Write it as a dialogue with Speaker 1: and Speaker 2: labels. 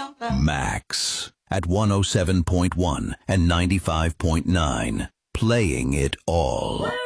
Speaker 1: Max at 107.1 and 95.9, playing it all.